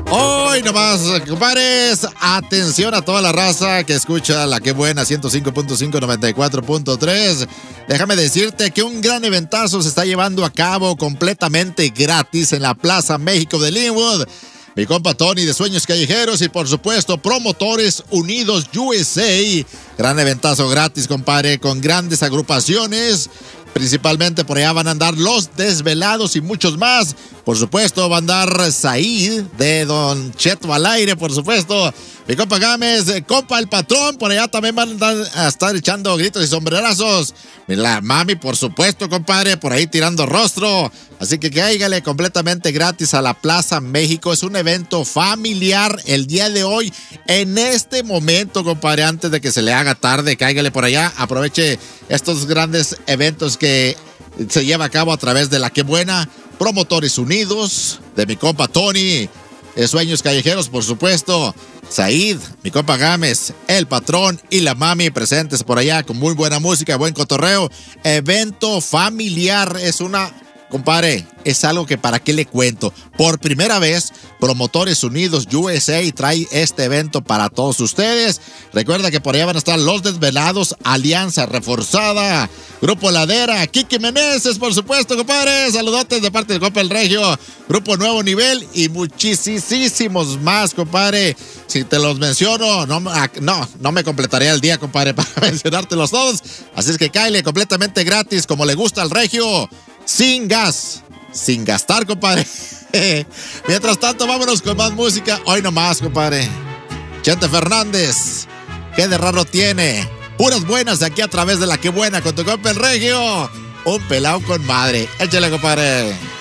Hoy nomás, compadres, atención a toda la raza que escucha la que buena 105.5, 94.3. Déjame decirte que un gran eventazo se está llevando a cabo completamente gratis en la Plaza México de Linwood. Mi compa Tony de Sueños Callejeros y por supuesto Promotores Unidos USA. Gran eventazo gratis, compadre, con grandes agrupaciones. Principalmente por allá van a andar Los Desvelados y muchos más. Por supuesto, va a andar Said de Don Cheto al aire, por supuesto. Mi compa Gámez, compa El Patrón, por allá también van a estar echando gritos y sombrerazos. La mami, por supuesto, compadre, por ahí tirando rostro. Así que cáigale completamente gratis a la Plaza México. Es un evento familiar el día de hoy. En este momento, compadre, antes de que se le haga tarde, cáigale por allá. Aproveche estos grandes eventos que se lleva a cabo a través de La Que Buena, Promotores Unidos, de mi compa Tony, Sueños Callejeros, por supuesto, Said, mi compa Gámez, El Patrón y la mami presentes por allá con muy buena música, buen cotorreo. Evento familiar, es una... Compadre, es algo que para qué le cuento. Por primera vez, Promotores Unidos USA trae este evento para todos ustedes. Recuerda que por allá van a estar Los Desvelados, Alianza Reforzada, Grupo Ladera, Kiki Meneses, por supuesto, compadre. Saludotes de parte del compa El Regio, Grupo Nuevo Nivel y muchísimos más, compadre. Si te los menciono, no me completaría el día, compadre, para mencionártelos todos. Así es que cáele completamente gratis, como le gusta al Regio. Sin gas, sin gastar, compadre. Mientras tanto, vámonos con más música. Hoy nomás, compadre. Chente Fernández, ¿qué de raro tiene? Puras buenas de aquí a través de La Que Buena con tu compa El Regio. Un pelao con madre. Échale, compadre.